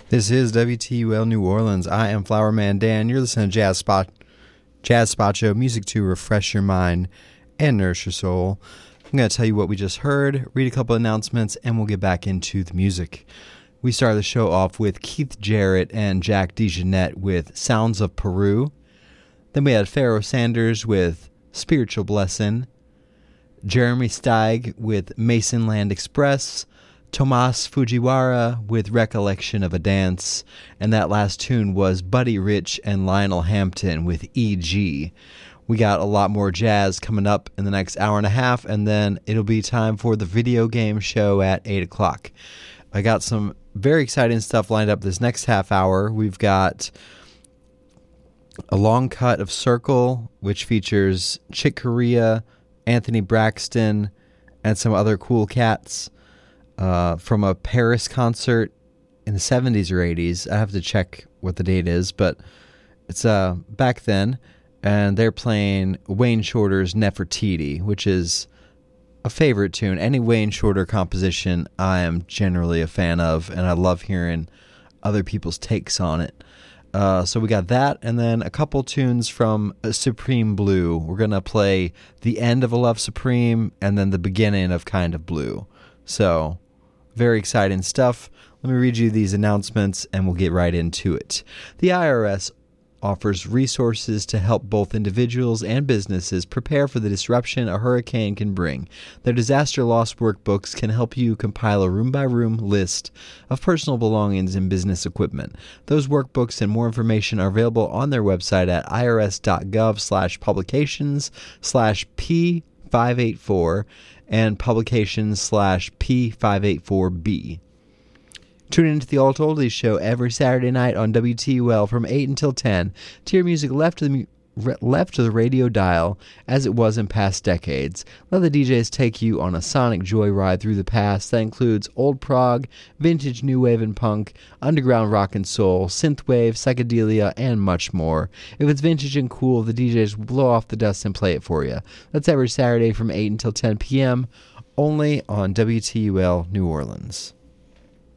This is WTUL New Orleans. I am Flowerman Dan. You're listening to Jazz Spot Show, music to refresh your mind and nourish your soul. I'm going to tell you what we just heard, read a couple announcements, and we'll get back into the music. We started the show off with Keith Jarrett and Jack DeJohnette with Sounds of Peru. Then we had Pharoah Sanders with Spiritual Blessing, Jeremy Steig with Masonland Express, Tomas Fujiwara with Recollection of a Dance, and that last tune was Buddy Rich and Lionel Hampton with E.G. We got a lot more jazz coming up in the next hour and a half, and then it'll be time for the video game show at 8 o'clock. I got some very exciting stuff lined up this next half hour. We've got a long cut of Circle, which features Chick Corea, Anthony Braxton, and some other cool cats from a Paris concert in the 70s or 80s. I have to check what the date is, but it's back then, and they're playing Wayne Shorter's Nefertiti, which is a favorite tune. Any Wayne Shorter composition I am generally a fan of, and I love hearing other people's takes on it. So we got that, and then a couple tunes from Supreme Blue. We're going to play the end of A Love Supreme and then the beginning of Kind of Blue. So, very exciting stuff. Let me read you these announcements, and we'll get right into it. The IRS offers resources to help both individuals and businesses prepare for the disruption a hurricane can bring. Their disaster loss workbooks can help you compile a room-by-room list of personal belongings and business equipment. Those workbooks and more information are available on their website at irs.gov/publications/P584 and publications/P584B. Tune into the Alt Oldies show every Saturday night on WTUL from 8 until 10 to hear music left to the radio dial as it was in past decades. Let the DJs take you on a sonic joyride through the past that includes old prog, vintage new wave and punk, underground rock and soul, synthwave, psychedelia, and much more. If it's vintage and cool, the DJs will blow off the dust and play it for you. That's every Saturday from 8 until 10 p.m., only on WTUL New Orleans.